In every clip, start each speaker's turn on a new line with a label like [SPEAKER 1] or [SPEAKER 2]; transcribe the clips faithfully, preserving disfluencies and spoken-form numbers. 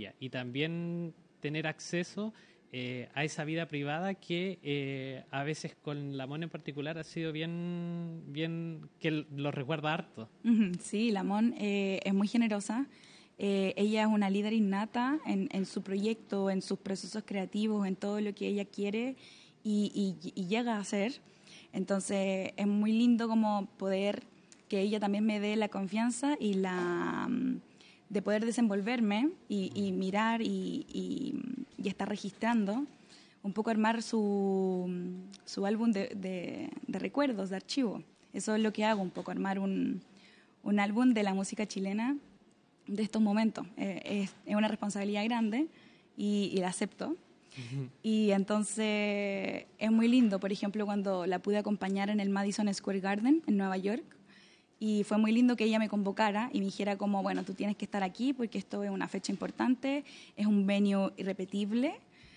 [SPEAKER 1] ella y también tener acceso eh, a esa vida privada que eh, a veces con la Mon en particular ha sido bien, bien que lo recuerda harto.
[SPEAKER 2] Sí, la Mon eh, es muy generosa. Eh, ella es una líder innata en, en su proyecto, en sus procesos creativos, en todo lo que ella quiere y, y, y llega a hacer. Entonces es muy lindo como poder que ella también me dé la confianza y la de poder desenvolverme y, y mirar y, y, y estar registrando, un poco armar su, su álbum de, de, de recuerdos, de archivo. Eso es lo que hago, un poco armar un, un álbum de la música chilena de estos momentos. Eh, es, es una responsabilidad grande y, y la acepto. Uh-huh. Y entonces es muy lindo, por ejemplo, cuando la pude acompañar en el Madison Square Garden en Nueva York, y fue muy lindo que ella me convocara y me dijera como, bueno, tú tienes que estar aquí porque esto es una fecha importante, es un venue irrepetible,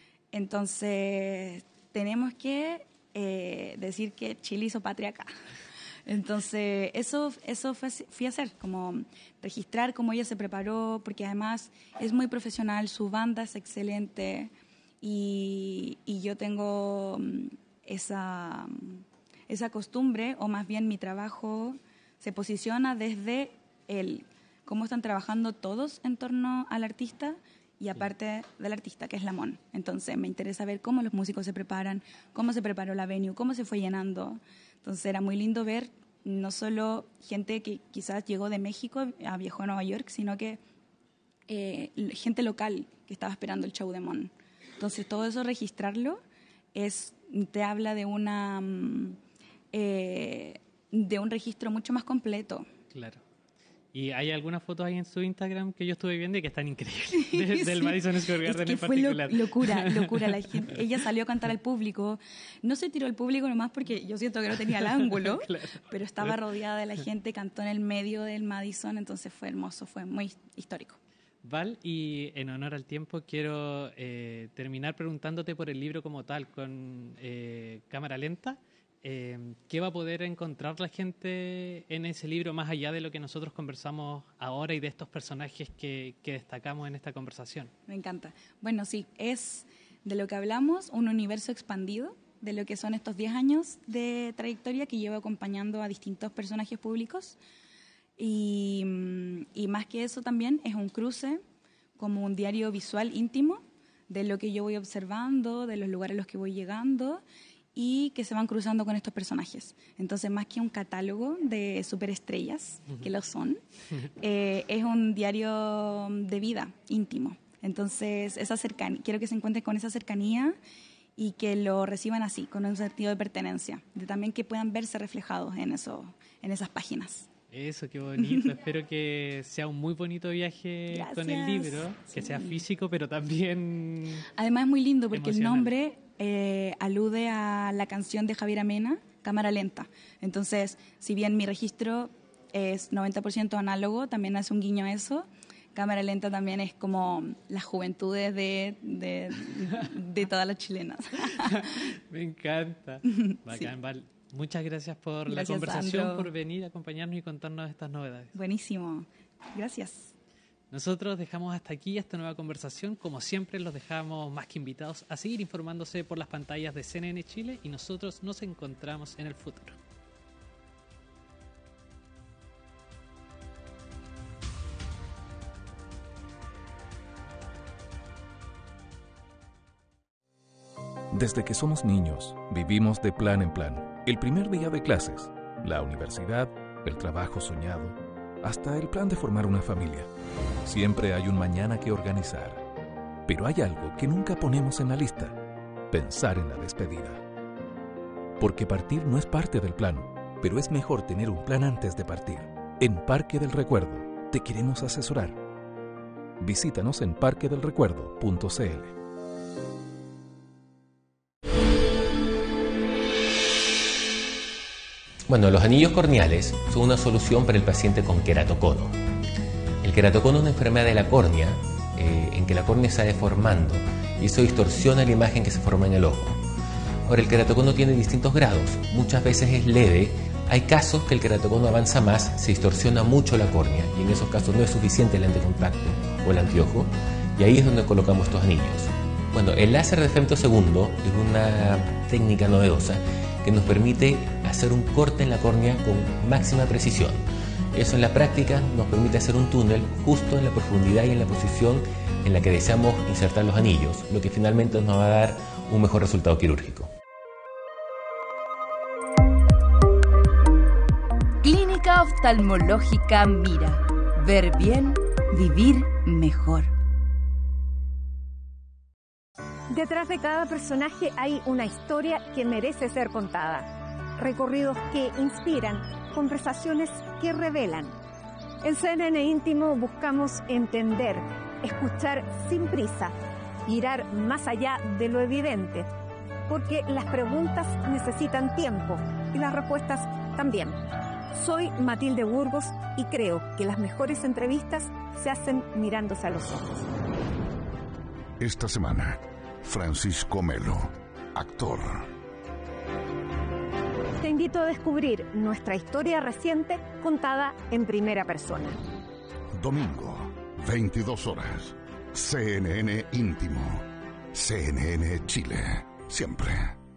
[SPEAKER 2] entonces tenemos que eh, decir que Chile hizo patria acá. Entonces, eso, eso fue, fui a hacer, como registrar cómo ella se preparó, porque además es muy profesional, su banda es excelente y, y yo tengo esa, esa costumbre, o más bien mi trabajo se posiciona desde el cómo están trabajando todos en torno al artista y aparte del artista, que es la Mon. Entonces, me interesa ver cómo los músicos se preparan, cómo se preparó la venue, cómo se fue llenando. Entonces era muy lindo ver no solo gente que quizás llegó de México, a viajó a Nueva York, sino que eh, gente local que estaba esperando el show de Mon. Entonces todo eso registrarlo es, te habla de una eh, de un registro mucho más completo.
[SPEAKER 1] Claro. Y hay algunas fotos ahí en su Instagram que yo estuve viendo y que están increíbles, de, sí. del Madison Square Garden
[SPEAKER 2] es que
[SPEAKER 1] en
[SPEAKER 2] fue
[SPEAKER 1] particular.
[SPEAKER 2] Lo, locura, locura. La gente, ella salió a cantar al público. No se tiró al público nomás porque yo siento que no tenía el ángulo, claro. Pero estaba rodeada de la gente, cantó en el medio del Madison, entonces fue hermoso, fue muy histórico.
[SPEAKER 1] Val, y en honor al tiempo quiero eh, terminar preguntándote por el libro como tal, con eh, cámara lenta. Eh, ¿Qué va a poder encontrar la gente en ese libro más allá de lo que nosotros conversamos ahora y de estos personajes que, que destacamos en esta conversación?
[SPEAKER 2] Me encanta. Bueno, sí, es de lo que hablamos, un universo expandido de lo que son estos diez años de trayectoria que llevo acompañando a distintos personajes públicos y, y más que eso también es un cruce, como un diario visual íntimo de lo que yo voy observando, de los lugares a los que voy llegando y que se van cruzando con estos personajes. Entonces, más que un catálogo de superestrellas, uh-huh. que lo son, eh, es un diario de vida íntimo. Entonces, esa cercanía, quiero que se encuentren con esa cercanía y que lo reciban así, con un sentido de pertenencia, de también que puedan verse reflejados en, eso, en esas páginas.
[SPEAKER 1] Eso, qué bonito. Espero que sea un muy bonito viaje. Gracias. Con el libro, que sí. sea físico, pero también...
[SPEAKER 2] Además es muy lindo porque emocional. El nombre eh, alude a la canción de Javier Amena, Cámara Lenta. Entonces, si bien mi registro es noventa por ciento análogo, también hace un guiño a eso. Cámara Lenta también es como las juventudes de, de, de todas las chilenas.
[SPEAKER 1] Me encanta. Bacán, sí. Val. Muchas gracias por gracias, la conversación, Sandro. Por venir a acompañarnos y contarnos estas novedades.
[SPEAKER 2] Buenísimo. Gracias.
[SPEAKER 1] Nosotros dejamos hasta aquí esta nueva conversación. Como siempre, los dejamos más que invitados a seguir informándose por las pantallas de C N N Chile y nosotros nos encontramos en el futuro.
[SPEAKER 3] Desde que somos niños, vivimos de plan en plan. El primer día de clases, la universidad, el trabajo soñado, hasta el plan de formar una familia. Siempre hay un mañana que organizar. Pero hay algo que nunca ponemos en la lista: pensar en la despedida. Porque partir no es parte del plan, pero es mejor tener un plan antes de partir. En Parque del Recuerdo te queremos asesorar. Visítanos en parque del recuerdo punto c l.
[SPEAKER 4] Bueno, los anillos corneales son una solución para el paciente con queratocono. El queratocono es una enfermedad de la córnea eh, en que la córnea se va deformando y eso distorsiona la imagen que se forma en el ojo. Ahora, el queratocono tiene distintos grados, muchas veces es leve, hay casos que el queratocono avanza más, se distorsiona mucho la córnea y en esos casos no es suficiente el lente de contacto o el anteojo y ahí es donde colocamos estos anillos. Bueno, el láser de femtosegundo es una técnica novedosa que nos permite hacer un corte en la córnea con máxima precisión. Eso en la práctica nos permite hacer un túnel justo en la profundidad y en la posición en la que deseamos insertar los anillos, lo que finalmente nos va a dar un mejor resultado quirúrgico.
[SPEAKER 5] Clínica Oftalmológica Mira. Ver bien, vivir mejor.
[SPEAKER 6] Detrás de cada personaje hay una historia que merece ser contada. Recorridos que inspiran, conversaciones que revelan. En C N N Íntimo buscamos entender, escuchar sin prisa, mirar más allá de lo evidente, porque las preguntas necesitan tiempo y las respuestas también. Soy Matilde Burgos y creo que las mejores entrevistas se hacen mirándose a los ojos.
[SPEAKER 7] Esta semana, Francisco Melo, actor.
[SPEAKER 6] Te invito a descubrir nuestra historia reciente contada en primera persona.
[SPEAKER 7] Domingo, veintidós horas. C N N Íntimo. C N N Chile. Siempre.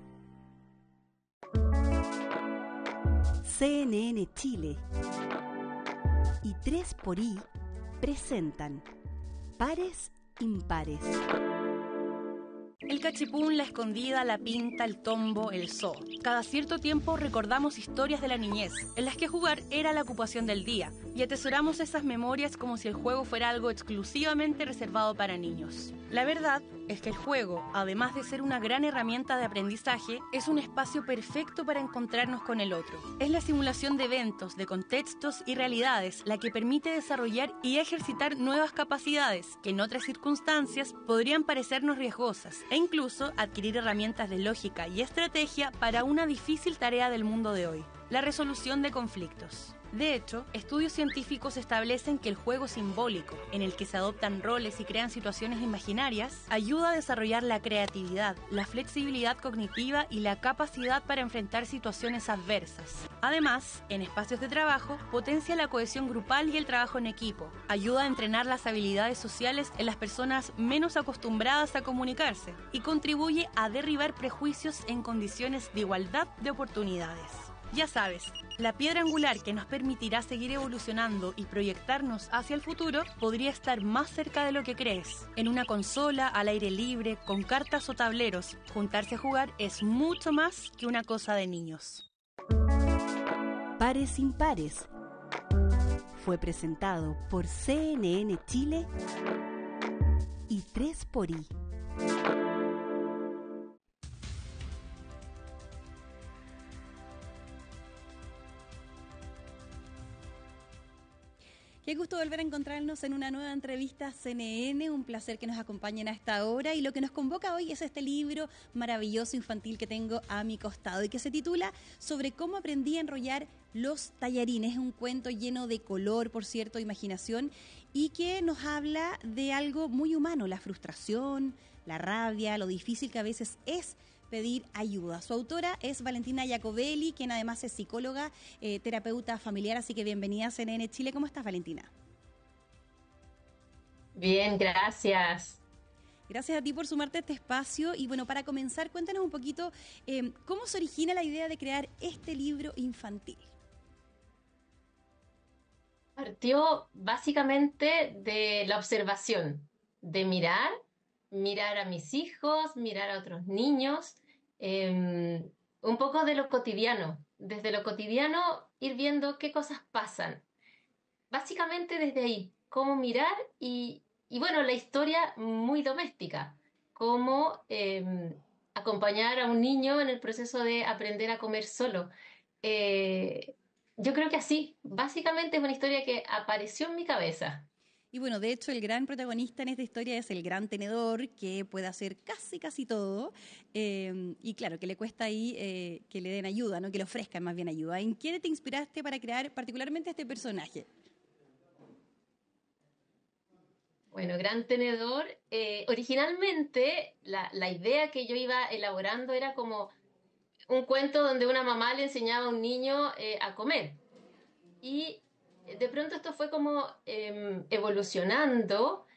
[SPEAKER 5] C N N Chile y tres por I presentan Pares Impares.
[SPEAKER 8] El cachipún, la escondida, la pinta, el tombo, el zoo. Cada cierto tiempo recordamos historias de la niñez, en las que jugar era la ocupación del día, y atesoramos esas memorias como si el juego fuera algo exclusivamente reservado para niños. La verdad es que el juego, además de ser una gran herramienta de aprendizaje, es un espacio perfecto para encontrarnos con el otro. Es la simulación de eventos, de contextos y realidades la que permite desarrollar y ejercitar nuevas capacidades que en otras circunstancias podrían parecernos riesgosas, e incluso adquirir herramientas de lógica y estrategia para una difícil tarea del mundo de hoy: la resolución de conflictos. De hecho, estudios científicos establecen que el juego simbólico, en el que se adoptan roles y crean situaciones imaginarias, ayuda a desarrollar la creatividad, la flexibilidad cognitiva y la capacidad para enfrentar situaciones adversas. Además, en espacios de trabajo, potencia la cohesión grupal y el trabajo en equipo, ayuda a entrenar las habilidades sociales en las personas menos acostumbradas a comunicarse y contribuye a derribar prejuicios en condiciones de igualdad de oportunidades. Ya sabes, la piedra angular que nos permitirá seguir evolucionando y proyectarnos hacia el futuro podría estar más cerca de lo que crees. En una consola, al aire libre, con cartas o tableros, juntarse a jugar es mucho más que una cosa de niños.
[SPEAKER 5] Pares Impares fue presentado por C N N Chile y tres por I.
[SPEAKER 9] Qué gusto volver a encontrarnos en una nueva entrevista C N N, un placer que nos acompañen a esta hora, y lo que nos convoca hoy es este libro maravilloso infantil que tengo a mi costado y que se titula Sobre cómo aprendí a enrollar los tallarines. Es un cuento lleno de color, por cierto, imaginación, y que nos habla de algo muy humano: la frustración, la rabia, lo difícil que a veces es pedir ayuda. Su autora es Valentina Iacobelli, quien además es psicóloga, eh, terapeuta familiar, así que bienvenida a C N N Chile. ¿Cómo estás, Valentina?
[SPEAKER 10] Bien, gracias.
[SPEAKER 9] Gracias a ti por sumarte a este espacio. Y bueno, para comenzar, cuéntanos un poquito eh, cómo se origina la idea de crear este libro infantil.
[SPEAKER 10] Partió básicamente de la observación, de mirar, mirar a mis hijos, mirar a otros niños, eh, un poco de lo cotidiano, desde lo cotidiano ir viendo qué cosas pasan. Básicamente desde ahí, cómo mirar y, y bueno, la historia muy doméstica, cómo eh, acompañar a un niño en el proceso de aprender a comer solo. Eh, yo creo que así, básicamente es una historia que apareció en mi cabeza.
[SPEAKER 9] Y bueno, de hecho, el gran protagonista en esta historia es el gran tenedor, que puede hacer casi, casi todo. Eh, y claro, que le cuesta ahí eh, que le den ayuda, ¿no? Que le ofrezcan más bien ayuda. ¿En qué te inspiraste para crear particularmente este personaje?
[SPEAKER 10] Bueno, gran tenedor. Eh, originalmente, la, la idea que yo iba elaborando era como un cuento donde una mamá le enseñaba a un niño eh, a comer. Y de pronto esto fue como eh, evolucionando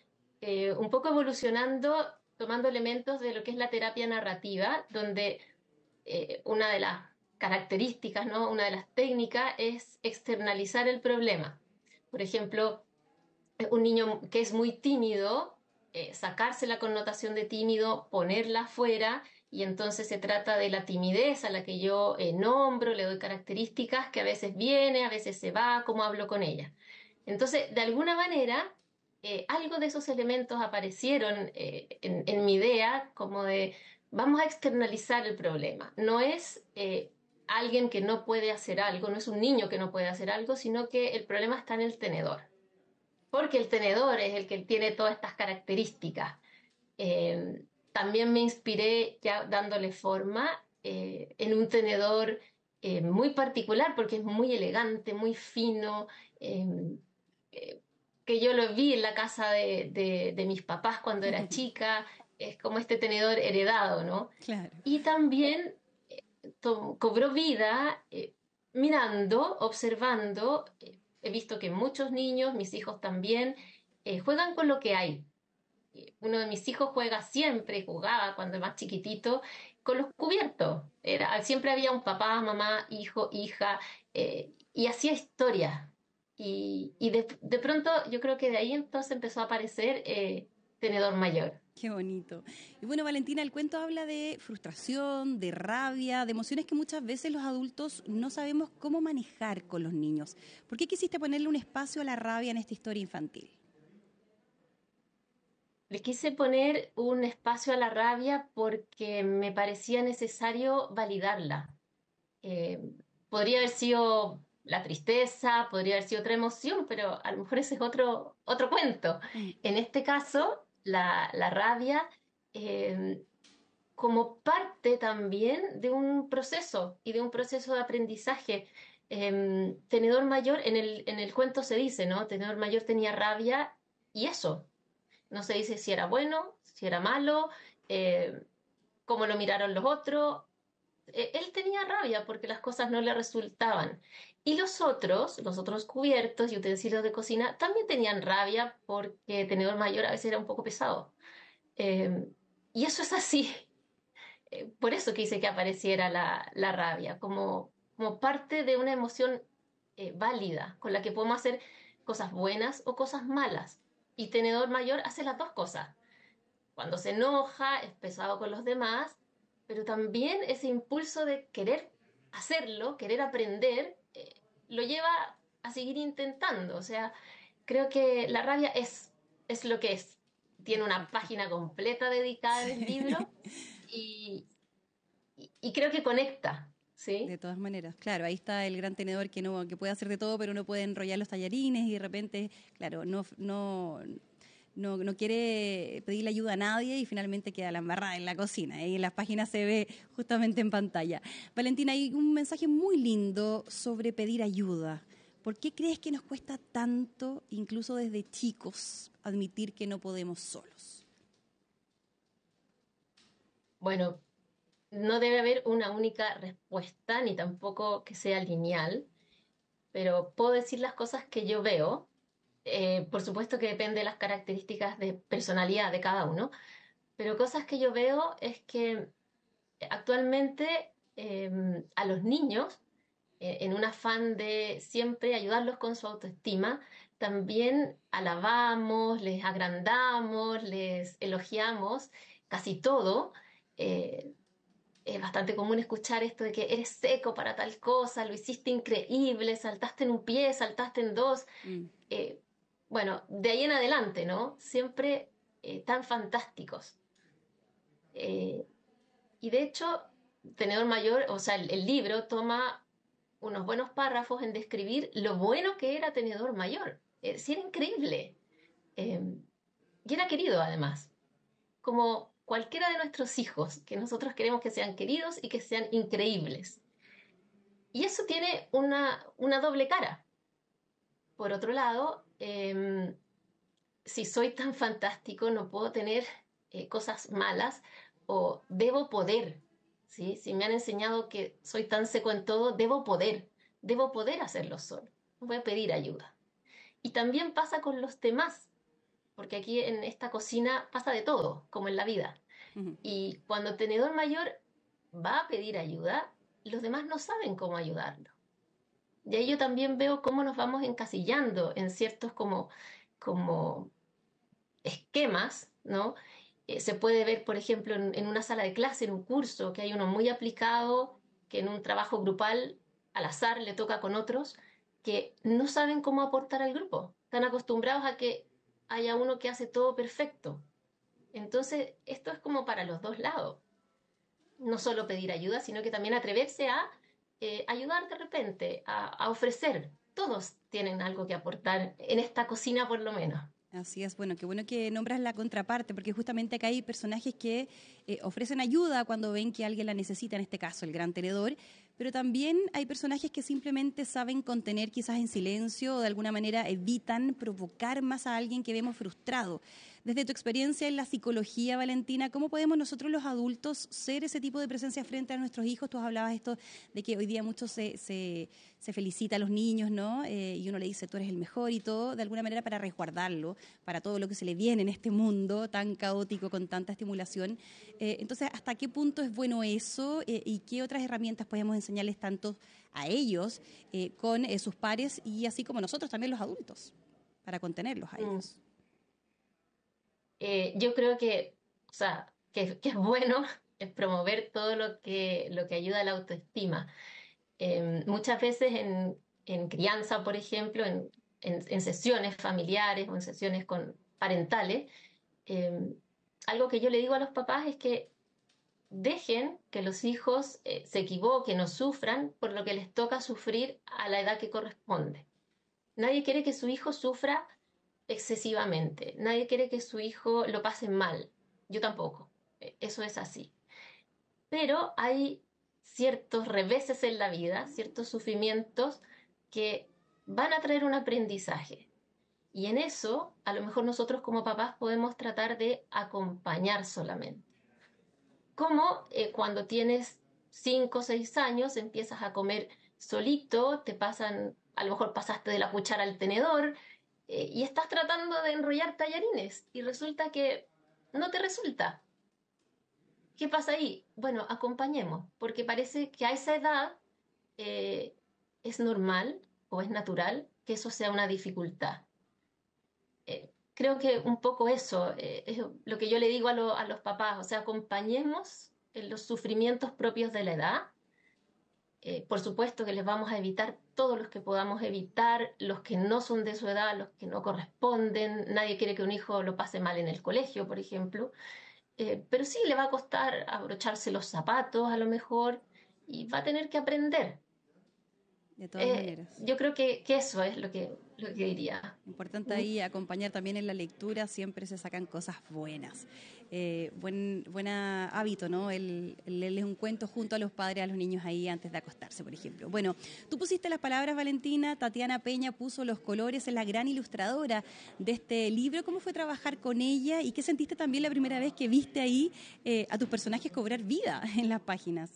[SPEAKER 10] eh, un poco evolucionando, tomando elementos de lo que es la terapia narrativa, donde eh, una de las características, ¿no? Una de las técnicas es externalizar el problema. Por ejemplo, un niño que es muy tímido, eh, sacarse la connotación de tímido, ponerla afuera, y entonces se trata de la timidez a la que yo eh, nombro, le doy características, que a veces viene, a veces se va, cómo hablo con ella. Entonces, de alguna manera, eh, algo de esos elementos aparecieron eh, en, en mi idea, como de, vamos a externalizar el problema. No es eh, alguien que no puede hacer algo, no es un niño que no puede hacer algo, sino que el problema está en el tenedor. Porque el tenedor es el que tiene todas estas características. Eh, también me inspiré, ya dándole forma, eh, en un tenedor eh, muy particular, porque es muy elegante, muy fino, eh, eh, que yo lo vi en la casa de, de, de mis papás cuando era chica. Es como este tenedor heredado, ¿no?
[SPEAKER 9] Claro.
[SPEAKER 10] Y también eh, to- cobró vida eh, mirando, observando. eh, He visto que muchos niños, mis hijos también, eh, juegan con lo que hay. Uno de mis hijos juega siempre, jugaba cuando era más chiquitito, con los cubiertos. Era, siempre había un papá, mamá, hijo, hija, eh, y hacía historia. Y, y de, de pronto yo creo que de ahí entonces empezó a aparecer eh, Tenedor Mayor.
[SPEAKER 9] Qué bonito. Y bueno, Valentina, el cuento habla de frustración, de rabia, de emociones que muchas veces los adultos no sabemos cómo manejar con los niños. ¿Por qué quisiste ponerle un espacio a la rabia en esta historia infantil?
[SPEAKER 10] Le quise poner un espacio a la rabia porque me parecía necesario validarla. Eh, podría haber sido la tristeza, podría haber sido otra emoción, pero a lo mejor ese es otro, otro cuento. En este caso, la, la rabia eh, como parte también de un proceso y de un proceso de aprendizaje. Eh, Tenedor Mayor, en el, en el cuento se dice, ¿no? Tenedor Mayor tenía rabia y eso. No se dice si era bueno, si era malo, eh, cómo lo miraron los otros. Eh, él tenía rabia porque las cosas no le resultaban. Y los otros, los otros cubiertos y utensilios de cocina, también tenían rabia porque Tenedor Mayor a veces era un poco pesado. Eh, y eso es así. Eh, por eso quise que apareciera la, la rabia, como, como parte de una emoción eh, válida, con la que podemos hacer cosas buenas o cosas malas. Y Tenedor Mayor hace las dos cosas. Cuando se enoja, es pesado con los demás, pero también ese impulso de querer hacerlo, querer aprender, eh, lo lleva a seguir intentando. O sea, creo que la rabia es, es lo que es. Tiene una página completa dedicada en el libro y, y, y creo que conecta. ¿Sí?
[SPEAKER 9] De todas maneras, claro, ahí está el gran tenedor que no que puede hacer de todo, pero no puede enrollar los tallarines y de repente, claro, no no no, no quiere pedirle ayuda a nadie y finalmente queda la embarrada en la cocina. Y en las páginas se ve justamente en pantalla. Valentina, hay un mensaje muy lindo sobre pedir ayuda. ¿Por qué crees que nos cuesta tanto, incluso desde chicos, admitir que no podemos solos?
[SPEAKER 10] Bueno, no debe haber una única respuesta, ni tampoco que sea lineal, pero puedo decir las cosas que yo veo. Eh, por supuesto que depende de las características de personalidad de cada uno, pero cosas que yo veo es que actualmente eh, a los niños, eh, en un afán de siempre ayudarlos con su autoestima, también alabamos, les agrandamos, les elogiamos casi todo. Eh, Es bastante común escuchar esto de que eres seco para tal cosa, lo hiciste increíble, saltaste en un pie, saltaste en dos. Mm. Eh, bueno, de ahí en adelante, ¿no? Siempre eh, tan fantásticos. Eh, y de hecho, Tenedor Mayor, o sea, el, el libro toma unos buenos párrafos en describir lo bueno que era Tenedor Mayor. Eh, sí, era increíble. Eh, y era querido, además. Como cualquiera de nuestros hijos, que nosotros queremos que sean queridos y que sean increíbles. Y eso tiene una, una doble cara. Por otro lado, eh, si soy tan fantástico, no puedo tener eh, cosas malas o debo poder. ¿Sí? Si me han enseñado que soy tan seco en todo, debo poder. Debo poder hacerlo solo. No voy a pedir ayuda. Y también pasa con los demás. porque aquí en esta cocina pasa de todo, como en la vida. Uh-huh. Y cuando el tenedor mayor va a pedir ayuda, los demás no saben cómo ayudarlo. Y ahí yo también veo cómo nos vamos encasillando en ciertos como, como esquemas, ¿no? Eh, se puede ver, por ejemplo, en, en una sala de clase, en un curso, que hay uno muy aplicado, que en un trabajo grupal, al azar, le toca con otros, que no saben cómo aportar al grupo. Están acostumbrados a que haya uno que hace todo perfecto. Entonces, esto es como para los dos lados. No solo pedir ayuda, sino que también atreverse a eh, ayudar de repente, a, a ofrecer. Todos tienen algo que aportar en esta cocina, por lo menos.
[SPEAKER 9] Así es, bueno, qué bueno que nombras la contraparte, porque justamente acá hay personajes que eh, ofrecen ayuda cuando ven que alguien la necesita, en este caso el gran tenedor, pero también hay personajes que simplemente saben contener quizás en silencio o de alguna manera evitan provocar más a alguien que vemos frustrado. Desde tu experiencia en la psicología, Valentina, ¿cómo podemos nosotros los adultos ser ese tipo de presencia frente a nuestros hijos? Tú hablabas esto de que hoy día mucho se, se, se felicita a los niños, ¿no? Eh, y uno le dice, tú eres el mejor y todo, de alguna manera para resguardarlo, para todo lo que se le viene en este mundo tan caótico con tanta estimulación. Eh, entonces, ¿hasta qué punto es bueno eso? Eh, ¿Y qué otras herramientas podemos enseñarles tanto a ellos eh, con eh, sus pares y así como nosotros también los adultos, para contenerlos a ellos?
[SPEAKER 10] Mm. Eh, yo creo que, o sea, que, que es bueno es promover todo lo que, lo que ayuda a la autoestima. Eh, muchas veces en, en crianza, por ejemplo, en, en, en sesiones familiares o en sesiones con parentales, eh, algo que yo le digo a los papás es que dejen que los hijos eh, se equivoquen o sufran por lo que les toca sufrir a la edad que corresponde. Nadie quiere que su hijo sufra excesivamente. Nadie quiere que su hijo lo pase mal. Yo tampoco. Eso es así. Pero hay ciertos reveses en la vida, ciertos sufrimientos que van a traer un aprendizaje. Y en eso, a lo mejor nosotros como papás podemos tratar de acompañar solamente. Como eh, cuando tienes cinco o seis años, empiezas a comer solito, te pasan, a lo mejor pasaste de la cuchara al tenedor, Eh, y estás tratando de enrollar tallarines y resulta que no te resulta. ¿Qué pasa ahí? Bueno, acompañemos, porque parece que a esa edad eh, es normal o es natural que eso sea una dificultad. Eh, creo que un poco eso eh, es lo que yo le digo a, lo, a los papás, o sea, acompañemos en los sufrimientos propios de la edad. Eh, por supuesto que les vamos a evitar todos los que podamos evitar, los que no son de su edad, los que no corresponden. Nadie quiere que un hijo lo pase mal en el colegio, por ejemplo. Eh, pero sí le va a costar abrocharse los zapatos a lo mejor y va a tener que aprender.
[SPEAKER 9] De todas eh, maneras.
[SPEAKER 10] Yo creo que, que eso es lo que, lo que diría.
[SPEAKER 9] Importante ahí acompañar también en la lectura, siempre se sacan cosas buenas. Eh, buen buen hábito, ¿no? El, el leerles un cuento junto a los padres, a los niños ahí antes de acostarse, por ejemplo. Bueno, tú pusiste las palabras, Valentina, Tatiana Peña puso los colores, es la gran ilustradora de este libro. ¿Cómo fue trabajar con ella y qué sentiste también la primera vez que viste ahí eh, a tus personajes cobrar vida en las páginas?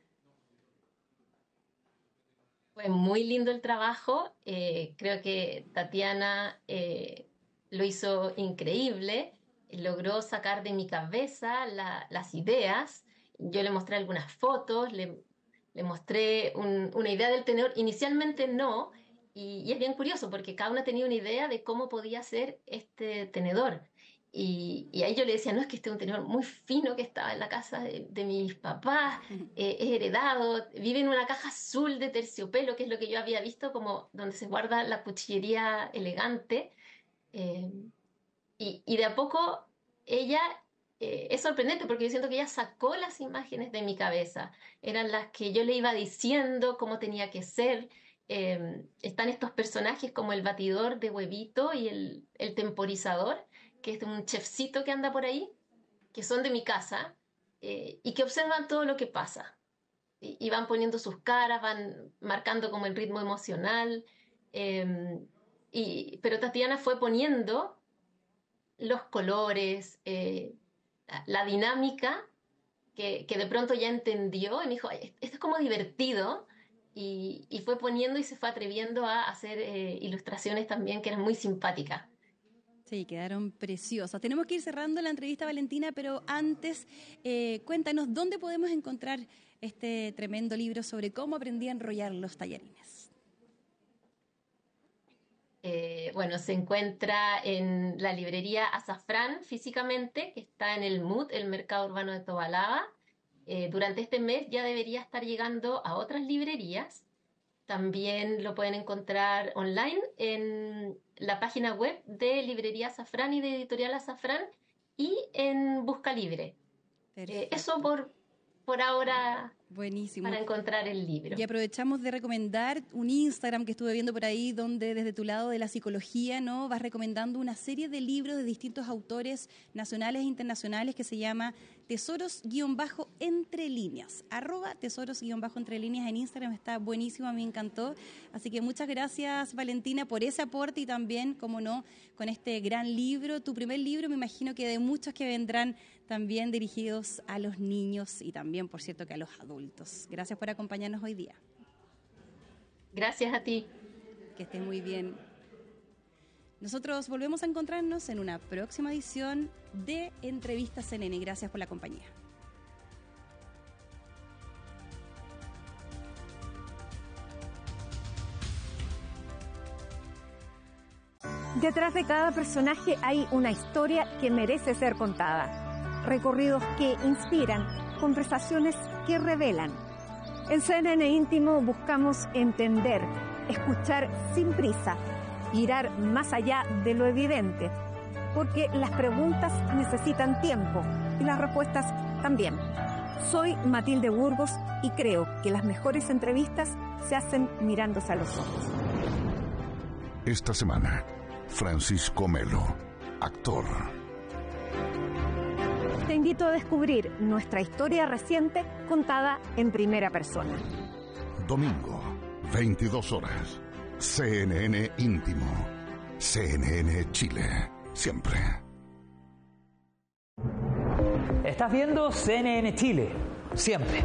[SPEAKER 10] Fue muy lindo el trabajo, eh, creo que Tatiana eh, lo hizo increíble, logró sacar de mi cabeza la, las ideas. Yo le mostré algunas fotos, le, le mostré un, una idea del tenedor, inicialmente no, y, y es bien curioso porque cada una tenía una idea de cómo podía ser este tenedor. Y, y ahí yo le decía, no, es que este es un tenedor muy fino que estaba en la casa de, de mis papás, eh, es heredado, vive en una caja azul de terciopelo, que es lo que yo había visto como donde se guarda la cuchillería elegante. Eh, y, y de a poco ella, eh, es sorprendente porque yo siento que ella sacó las imágenes de mi cabeza, eran las que yo le iba diciendo cómo tenía que ser. Eh, están estos personajes como el batidor de huevito y el, el temporizador, que es un chefcito que anda por ahí, que son de mi casa, eh, y que observan todo lo que pasa. Y, y van poniendo sus caras, van marcando como el ritmo emocional. Eh, y, pero Tatiana fue poniendo los colores, eh, la, la dinámica, que, que de pronto ya entendió, y me dijo, esto es como divertido, y, y fue poniendo y se fue atreviendo a hacer eh, ilustraciones también que eran muy simpáticas.
[SPEAKER 9] Sí, quedaron preciosas. Tenemos que ir cerrando la entrevista, Valentina, pero antes, eh, cuéntanos, ¿dónde podemos encontrar este tremendo libro sobre cómo aprendí a enrollar los tallarines?
[SPEAKER 10] Eh, bueno, se encuentra en la librería Azafrán físicamente, que está en el M U T, el Mercado Urbano de Tobalaba. Eh, durante este mes ya debería estar llegando a otras librerías. También lo pueden encontrar online en la página web de Librería Azafrán y de Editorial Azafrán y en Busca Libre. Eh, eso por, por ahora.
[SPEAKER 9] Buenísimo.
[SPEAKER 10] Para encontrar el libro.
[SPEAKER 9] Y aprovechamos de recomendar un Instagram que estuve viendo por ahí, donde desde tu lado de la psicología, ¿no?, vas recomendando una serie de libros de distintos autores nacionales e internacionales que se llama Tesoros-Entre Líneas. Arroba Tesoros-Entre Líneas en Instagram. Está buenísimo, a mí me encantó. Así que muchas gracias, Valentina, por ese aporte y también, como no, con este gran libro. Tu primer libro, me imagino que de muchos que vendrán también dirigidos a los niños y también, por cierto, que a los adultos. Gracias por acompañarnos hoy día.
[SPEAKER 10] Gracias a ti.
[SPEAKER 9] Que estés muy bien. Nosotros volvemos a encontrarnos en una próxima edición de Entrevistas C N N. Gracias por la compañía.
[SPEAKER 6] Detrás de cada personaje hay una historia que merece ser contada. Recorridos que inspiran, conversaciones que revelan. En C N N Íntimo buscamos entender, escuchar sin prisa, mirar más allá de lo evidente, porque las preguntas necesitan tiempo y las respuestas también. Soy Matilde Burgos y creo que las mejores entrevistas se hacen mirándose a los ojos.
[SPEAKER 7] Esta semana, Francisco Melo, actor.
[SPEAKER 6] Te invito a descubrir nuestra historia reciente contada en primera persona.
[SPEAKER 7] Domingo, veintidós horas. C N N Íntimo. C N N Chile. Siempre.
[SPEAKER 11] Estás viendo C N N Chile. Siempre.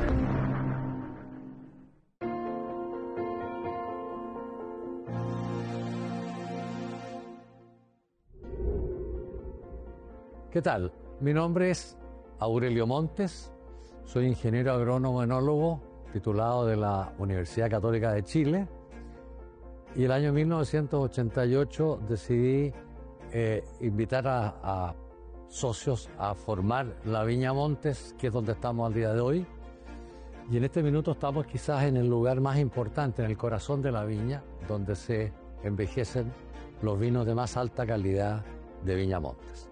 [SPEAKER 12] ¿Qué tal? Mi nombre es Aurelio Montes, soy ingeniero agrónomo enólogo titulado de la Universidad Católica de Chile y el año mil novecientos ochenta y ocho decidí eh, invitar a, a socios a formar la Viña Montes, que es donde estamos al día de hoy, y en este minuto estamos quizás en el lugar más importante, en el corazón de la viña, donde se envejecen los vinos de más alta calidad de Viña Montes.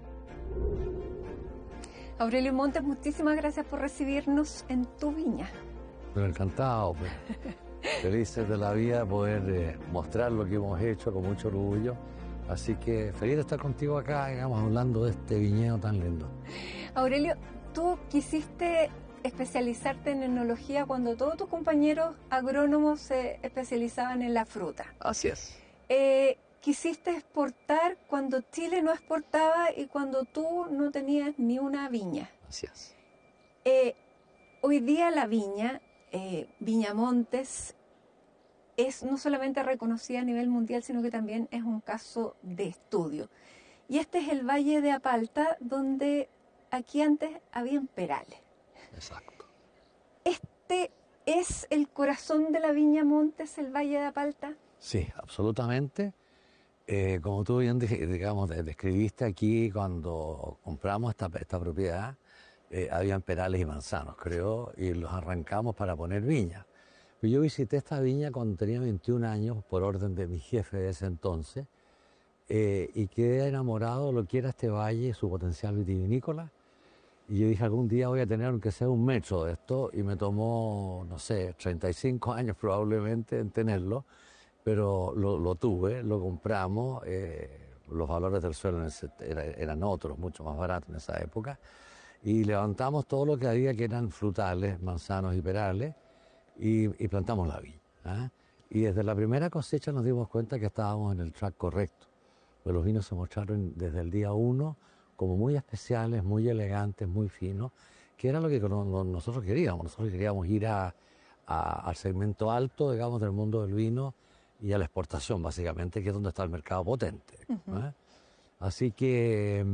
[SPEAKER 6] Aurelio Montes, muchísimas gracias por recibirnos en tu viña.
[SPEAKER 12] Pero encantado, pues. Felices de la vida poder eh, mostrar lo que hemos hecho con mucho orgullo. Así que feliz de estar contigo acá, digamos, hablando de este viñedo tan lindo.
[SPEAKER 6] Aurelio, tú quisiste especializarte en enología cuando todos tus compañeros agrónomos se especializaban en la fruta.
[SPEAKER 12] Así es.
[SPEAKER 6] Eh, quisiste exportar cuando Chile no exportaba y cuando tú no tenías ni una viña.
[SPEAKER 12] Así es.
[SPEAKER 6] Eh, hoy día la viña, eh, Viña Montes, es no solamente reconocida a nivel mundial, sino que también es un caso de estudio. Y este es el Valle de Apalta, donde aquí antes habían perales.
[SPEAKER 12] Exacto.
[SPEAKER 6] ¿Este es el corazón de la Viña Montes, el Valle de Apalta?
[SPEAKER 12] Sí, absolutamente. Eh, como tú bien digamos, describiste aquí, cuando compramos esta, esta propiedad, eh, habían perales y manzanos, creo, y los arrancamos para poner viña. Yo visité esta viña cuando tenía veintiún años, por orden de mi jefe de ese entonces, eh, y quedé enamorado de lo que era este valle y su potencial vitivinícola. Y yo dije, algún día voy a tener aunque sea un metro de esto, y me tomó, no sé, treinta y cinco años probablemente en tenerlo, pero lo, lo tuve, lo compramos, eh, los valores del suelo en ese, era, eran otros, mucho más baratos en esa época, y levantamos todo lo que había que eran frutales, manzanos y perales, y, y plantamos la viña. ¿eh? Y desde la primera cosecha nos dimos cuenta que estábamos en el track correcto, pues los vinos se mostraron desde el día uno como muy especiales, muy elegantes, muy finos, que era lo que nosotros queríamos. Nosotros queríamos ir a, a, al segmento alto, digamos, del mundo del vino, y a la exportación, básicamente, que es donde está el mercado potente. Uh-huh. ¿eh? Así que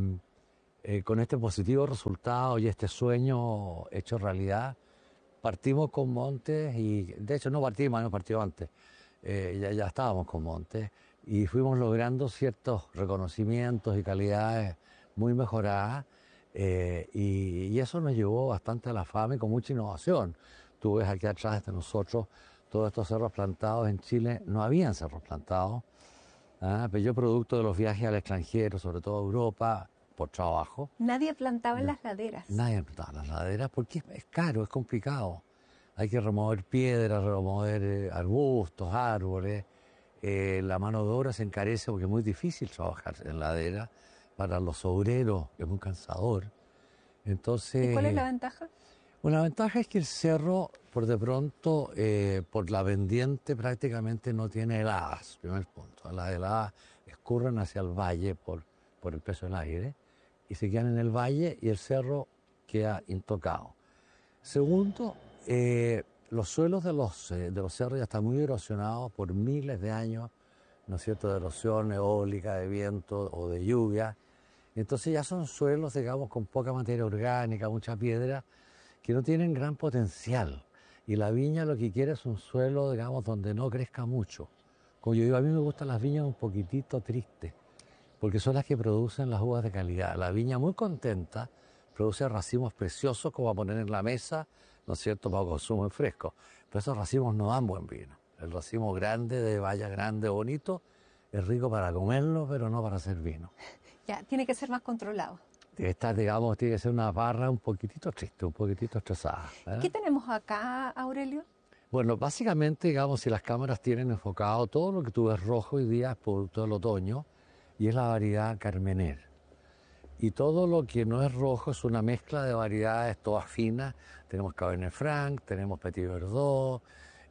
[SPEAKER 12] eh, con este positivo resultado y este sueño hecho realidad, partimos con Montes y, de hecho, no partimos, no partimos antes, eh, ya, ya estábamos con Montes y fuimos logrando ciertos reconocimientos y calidades muy mejoradas eh, y, y eso nos llevó bastante a la fama y con mucha innovación. Tú ves aquí atrás de nosotros todos estos cerros plantados en Chile, no habían cerros plantados, ¿ah? Pero yo producto de los viajes al extranjero, sobre todo a Europa, por trabajo.
[SPEAKER 6] Nadie plantaba en las laderas.
[SPEAKER 12] Nadie plantaba en las laderas porque es, es caro, es complicado. Hay que remover piedras, remover eh, arbustos, árboles. Eh, la mano de obra se encarece porque es muy difícil trabajar en ladera. Para los obreros es muy cansador. Entonces,
[SPEAKER 6] ¿y cuál es la ventaja?
[SPEAKER 12] Bueno, la ventaja es que el cerro, por de pronto, eh, por la pendiente prácticamente no tiene heladas, primer punto. Las heladas escurren hacia el valle por, por el peso del aire y se quedan en el valle y el cerro queda intocado. Segundo, eh, los suelos de los, eh, de los cerros ya están muy erosionados por miles de años, ¿no es cierto?, de erosión eólica, de viento o de lluvia. Entonces ya son suelos, digamos, con poca materia orgánica, mucha piedra, que no tienen gran potencial. Y la viña lo que quiere es un suelo, digamos, donde no crezca mucho. Como yo digo, a mí me gustan las viñas un poquitito tristes, porque son las que producen las uvas de calidad. La viña muy contenta produce racimos preciosos como a poner en la mesa, ¿no es cierto?, para consumo en fresco. Pero esos racimos no dan buen vino. El racimo grande, de valla grande, bonito, es rico para comerlo, pero no para hacer vino.
[SPEAKER 6] Ya, tiene que ser más controlado.
[SPEAKER 12] Esta, digamos, tiene que ser una barra un poquitito triste, un poquitito estresada. ¿eh?
[SPEAKER 6] ¿Qué tenemos acá, Aurelio?
[SPEAKER 12] Bueno, básicamente, digamos, si las cámaras tienen enfocado, todo lo que tú ves rojo hoy día es producto del otoño y es la variedad Carmener. Y todo lo que no es rojo es una mezcla de variedades todas finas. Tenemos Cabernet Franc, tenemos Petit Verdot,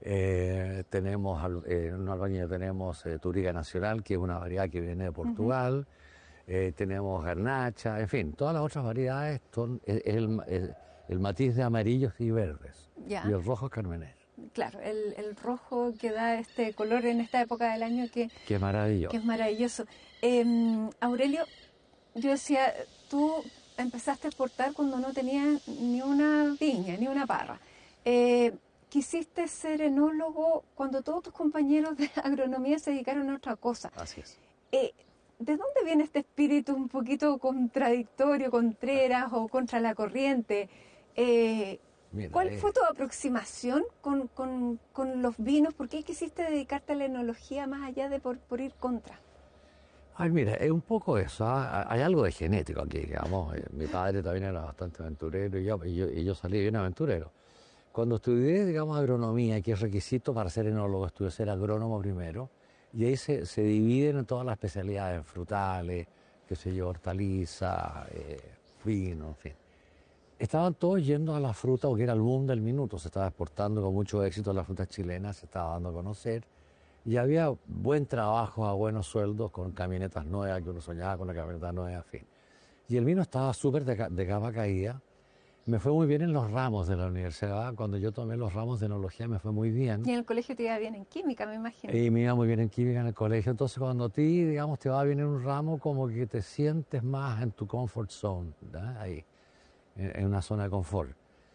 [SPEAKER 12] eh, tenemos, eh, en Albañil tenemos eh, Touriga Nacional, que es una variedad que viene de Portugal. Uh-huh. Eh, tenemos garnacha, en fin, todas las otras variedades son es, es el, el, el matiz de amarillos y verdes.
[SPEAKER 6] Ya.
[SPEAKER 12] Y el rojo es Carmener.
[SPEAKER 6] Claro, el, el rojo que da este color en esta época del año que,
[SPEAKER 12] que es maravilloso.
[SPEAKER 6] Que es maravilloso. Eh, Aurelio, yo decía, tú empezaste a exportar cuando no tenías ni una viña, ni una parra. Eh, quisiste ser enólogo cuando todos tus compañeros de agronomía se dedicaron a otra cosa.
[SPEAKER 12] Así es.
[SPEAKER 6] Eh, ¿De dónde viene este espíritu un poquito contradictorio, contreras o contra la corriente? Eh, Mira, ¿Cuál eh. fue tu aproximación con, con, con los vinos? ¿Por qué quisiste dedicarte a la enología más allá de por, por ir contra?
[SPEAKER 12] Ay, mira, es un poco eso. ¿eh? Hay algo de genético aquí, digamos. Mi padre también era bastante aventurero y yo, y yo, y yo salí bien aventurero. Cuando estudié, digamos, agronomía, que es requisito para ser enólogo, estudié ser agrónomo primero. Y ahí se, se dividen en todas las especialidades, frutales, qué sé yo, hortaliza, eh, vino, en fin. Estaban todos yendo a la fruta porque era el boom del minuto, se estaba exportando con mucho éxito la fruta chilena, se estaba dando a conocer. Y había buen trabajo a buenos sueldos con camionetas nuevas, que uno soñaba con la camioneta nueva, en fin. Y el vino estaba súper de, de capa caída. Me fue muy bien en los ramos de la universidad. Cuando yo tomé los ramos de enología me fue muy bien.
[SPEAKER 6] Y en el colegio te iba bien en química, me imagino.
[SPEAKER 12] Y me iba muy bien en química en el colegio. Entonces cuando a ti, digamos, te va bien en un ramo, como que te sientes más en tu comfort zone, ¿verdad? Ahí, en, en una zona de confort.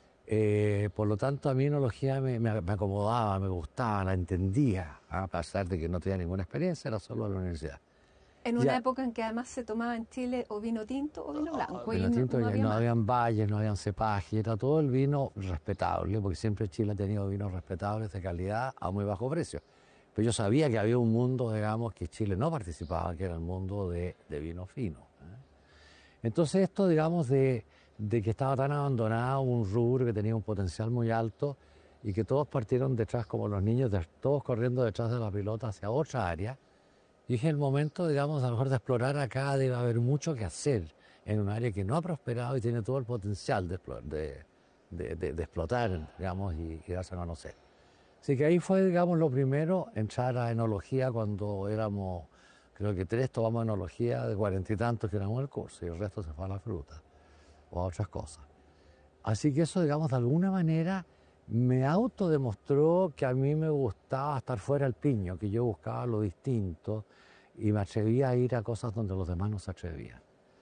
[SPEAKER 12] Eh, por lo tanto, a mí enología me, me, me acomodaba, me gustaba, la entendía, a pesar de que no tenía ninguna experiencia, era solo de la universidad.
[SPEAKER 6] En una
[SPEAKER 12] ya.
[SPEAKER 6] época en que además se tomaba en Chile o vino tinto o vino blanco.
[SPEAKER 12] Vino
[SPEAKER 6] y
[SPEAKER 12] tinto,
[SPEAKER 6] no, no, había
[SPEAKER 12] no habían valles, no habían cepaje, era todo el vino respetable, porque siempre Chile ha tenido vinos respetables de calidad a muy bajo precio. Pero yo sabía que había un mundo, digamos, que Chile no participaba, que era el mundo de, de vino fino. ¿eh? Entonces esto, digamos, de, de que estaba tan abandonado, un rubro que tenía un potencial muy alto y que todos partieron detrás, como los niños, de, todos corriendo detrás de la pelota hacia otra área. Dije, el momento, digamos, a lo mejor de explorar acá debe haber mucho que hacer en un área que no ha prosperado y tiene todo el potencial de, de, de, de, de explotar, digamos, y, y darse a conocer. Así que ahí fue, digamos, lo primero, entrar a enología cuando éramos, creo que tres tomamos enología de cuarenta y tantos que éramos el curso y el resto se fue a la fruta o a otras cosas. Así que eso, digamos, de alguna manera me autodemostró que a mí me gustaba estar fuera del piño, que yo buscaba lo distinto y me atrevía a ir a cosas donde los demás no se atrevían.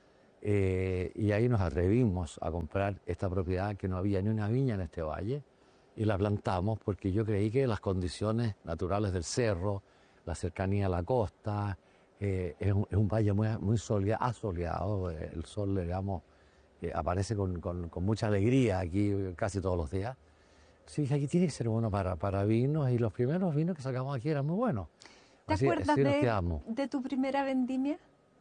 [SPEAKER 12] Eh, y ahí nos atrevimos a comprar esta propiedad que no había ni una viña en este valle y la plantamos porque yo creí que las condiciones naturales del cerro, la cercanía a la costa, eh, es, un, es un valle muy, muy solea, asoleado, el sol, digamos, eh, aparece con, con, con mucha alegría aquí casi todos los días. Sí, aquí tiene que ser bueno para, para vinos y los primeros vinos que sacamos aquí eran muy buenos.
[SPEAKER 6] ¿Te
[SPEAKER 12] así,
[SPEAKER 6] acuerdas
[SPEAKER 12] así nos
[SPEAKER 6] de,
[SPEAKER 12] quedamos.
[SPEAKER 6] de tu primera vendimia?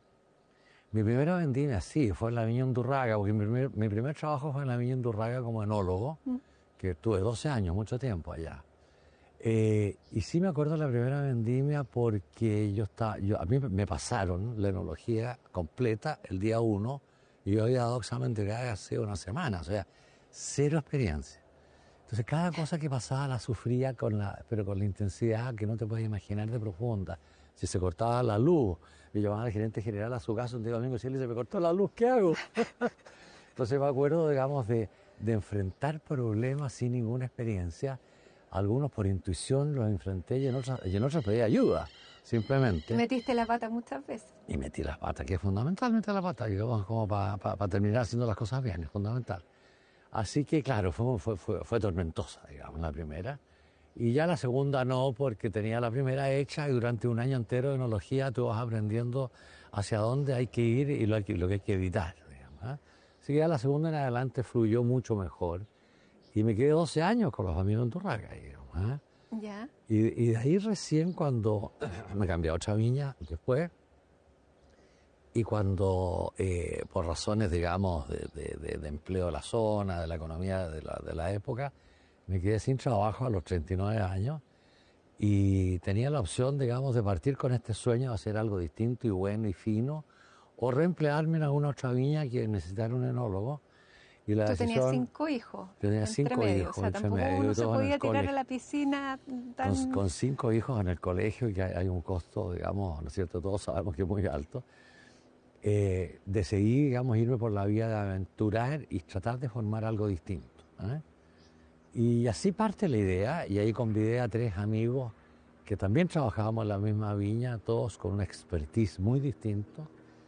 [SPEAKER 12] Mi primera vendimia, sí, fue en la Viña Undurraga, porque mi primer, mi primer trabajo fue en la Viña Undurraga como enólogo, mm. que tuve doce años, mucho tiempo allá. Eh, y sí me acuerdo de la primera vendimia porque yo estaba, yo, a mí me pasaron la enología completa el día uno y yo había dado examen de grado hace una semana, o sea, cero experiencia. Entonces cada cosa que pasaba la sufría, con la, pero con la intensidad que no te puedes imaginar de profunda. Si se cortaba la luz, me llamaba el gerente general a su casa un día domingo y decía, se me cortó la luz, ¿qué hago? Entonces me acuerdo, digamos, de, de enfrentar problemas sin ninguna experiencia. Algunos por intuición los enfrenté y en otros, y en otros pedí ayuda, simplemente.
[SPEAKER 6] ¿Metiste la pata muchas veces?
[SPEAKER 12] Y metí la pata, que es fundamentalmente la pata, digamos, como para pa, pa terminar haciendo las cosas bien, es fundamental. Así que, claro, fue, fue, fue, fue tormentosa, digamos, la primera. Y ya la segunda no, porque tenía la primera hecha y durante un año entero de enología tú vas aprendiendo hacia dónde hay que ir y lo, hay que, lo que hay que evitar, digamos, ¿eh? Así que ya la segunda en adelante fluyó mucho mejor. Y me quedé doce años con los amigos en Undurraga, digamos, ¿eh?
[SPEAKER 6] Ya.
[SPEAKER 12] Y, y de ahí recién cuando me cambié a otra viña después, y cuando eh, por razones, digamos, de, de, de, de empleo de la zona, de la economía de la, de la época, me quedé sin trabajo a los treinta y nueve años y tenía la opción, digamos, de partir con este sueño de hacer algo distinto y bueno y fino, o reemplearme en alguna otra viña que necesitara un enólogo. Y la
[SPEAKER 6] Tú
[SPEAKER 12] decisión,
[SPEAKER 6] tenías cinco hijos.
[SPEAKER 12] Tenía cinco
[SPEAKER 6] medio.
[SPEAKER 12] hijos.
[SPEAKER 6] O sea, tampoco medio, uno se podía tirar colegio. A la piscina tan...
[SPEAKER 12] Con, con cinco hijos en el colegio, y que hay, hay un costo, digamos, ¿no es cierto? Todos sabemos que es muy alto. Eh, decidí, digamos, irme por la vía de aventurar y tratar de formar algo distinto, ¿eh? Y así parte la idea, y ahí convidé a tres amigos que también trabajábamos en la misma viña, todos con una expertise muy distinta,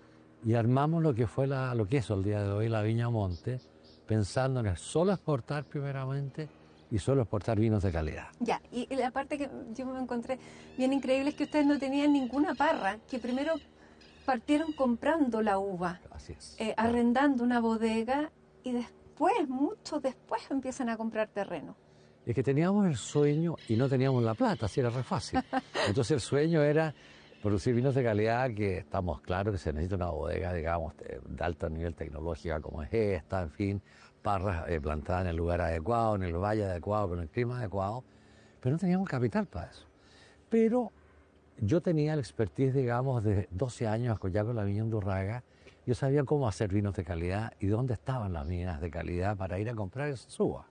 [SPEAKER 12] y armamos lo que fue la, lo que es el día de hoy la Viña Monte, pensando en solo exportar primeramente y solo exportar vinos de calidad.
[SPEAKER 6] Ya, y la parte que yo me encontré bien increíble es que ustedes no tenían ninguna parra, que primero partieron comprando la uva,
[SPEAKER 12] Así es,
[SPEAKER 6] eh,
[SPEAKER 12] claro.
[SPEAKER 6] arrendando una bodega y después Después, mucho después, empiezan a comprar terreno.
[SPEAKER 12] Es que teníamos el sueño y no teníamos la plata, así era re fácil. Entonces el sueño era producir vinos de calidad, que estamos claros que se necesita una bodega, digamos, de, de alto nivel tecnológico como es esta, en fin, parras eh, plantadas en el lugar adecuado, en el valle adecuado, con el clima adecuado, pero no teníamos capital para eso. Pero yo tenía la expertise, digamos, de doce años ya con la Viña Undurraga. Yo sabía cómo hacer vinos de calidad y dónde estaban las viñas de calidad para ir a comprar esas uvas.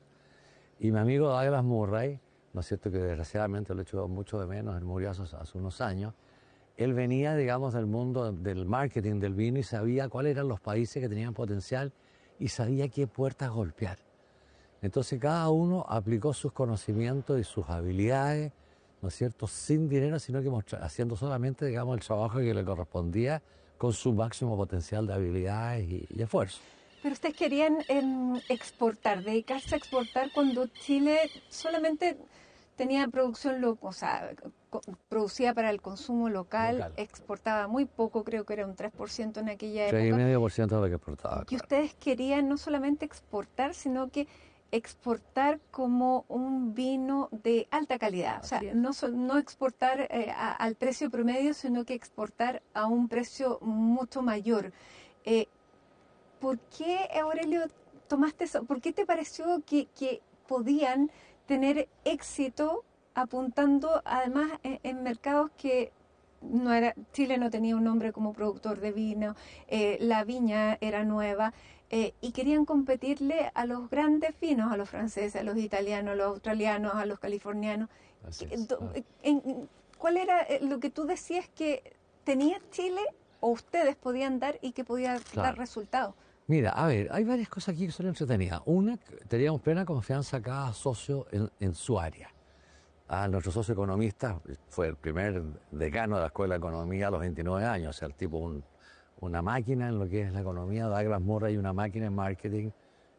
[SPEAKER 12] Y mi amigo Douglas Murray, ¿no es cierto?, que desgraciadamente lo echo mucho de menos, él murió hace, hace unos años, él venía, digamos, del mundo del marketing del vino y sabía cuáles eran los países que tenían potencial y sabía qué puertas golpear. Entonces cada uno aplicó sus conocimientos y sus habilidades, ¿no es cierto?, sin dinero, sino que haciendo solamente, digamos, el trabajo que le correspondía, con su máximo potencial de habilidades y, y esfuerzo.
[SPEAKER 6] Pero ustedes querían eh, exportar, dedicarse a exportar cuando Chile solamente tenía producción local, o sea, producía para el consumo local, local, exportaba muy poco, creo que era un tres por ciento en aquella época.
[SPEAKER 12] tres coma cinco por ciento de lo que exportaba.
[SPEAKER 6] Y
[SPEAKER 12] claro.
[SPEAKER 6] Ustedes querían no solamente exportar, sino que exportar como un vino de alta calidad, o sea, no, no exportar eh, a, al precio promedio, sino que exportar a un precio mucho mayor. Eh, ¿Por qué, Aurelio, tomaste eso? ¿Por qué te pareció que, que podían tener éxito apuntando además en, en mercados que no era, Chile no tenía un nombre como productor de vino, eh, la viña era nueva, Eh, y querían competirle a los grandes vinos, a los franceses, a los italianos, a los australianos, a los californianos?
[SPEAKER 12] Así
[SPEAKER 6] es,
[SPEAKER 12] es, claro.
[SPEAKER 6] en, ¿Cuál era lo que tú decías que tenía Chile o ustedes podían dar y que podía
[SPEAKER 12] Claro.
[SPEAKER 6] dar resultados?
[SPEAKER 12] Mira, a ver, hay varias cosas aquí que son entretenidas. Una, teníamos plena confianza cada socio en, en su área. a nuestro socio economista, fue el primer decano de la Escuela de Economía a los veintinueve años, o sea, el tipo un, una máquina en lo que es la economía. Douglas Murray, una máquina en marketing,